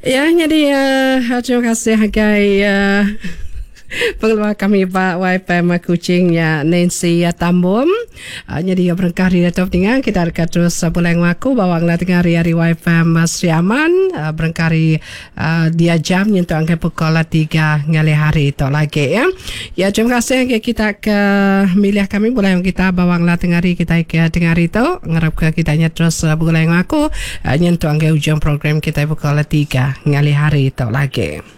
Ya, jadi terima kasih Hagai pengeluar kami Pak YPM Kuching Nancy Tambum. Jadi berengkari datang tinggal kita akan terus pulang waku bawang lah tengah hari YPM Sri Aman berengkari dia jam untuk angka pukul 3 ngali hari itu lagi ya. Ya terima kasih kita ke milih kami boleh kita bawang lah tengah hari kita ke tengah hari itu ngarap ke kitanya terus pulang waku nyentuh angka ujung program kita pukul 3 ngali hari itu lagi.